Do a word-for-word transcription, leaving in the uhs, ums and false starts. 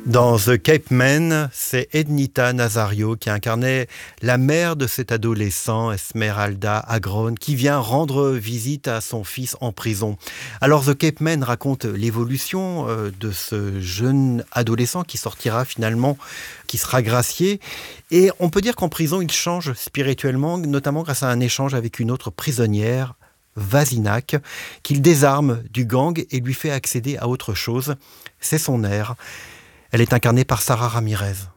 Dans The Cape Men, c'est Ednita Nazario qui incarnait la mère de cet adolescent, Esmeralda Agron, qui vient rendre visite à son fils en prison. Alors The Cape Men raconte l'évolution euh, de ce jeune adolescent qui sortira finalement, qui sera gracié. Et on peut dire qu'en prison, il change spirituellement, notamment grâce à un échange avec une autre prisonnière, Vasinak, qu'il désarme du gang et lui fait accéder à autre chose. C'est son air. Elle est incarnée par Sarah Ramirez.